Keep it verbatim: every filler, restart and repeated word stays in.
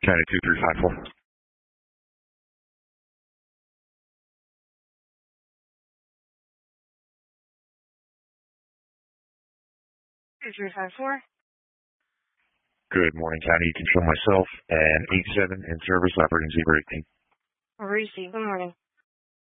County two three five four. two three five four. Good morning, County. You can show myself and eight seven in service operating zebra eighteen. Receive. Good morning.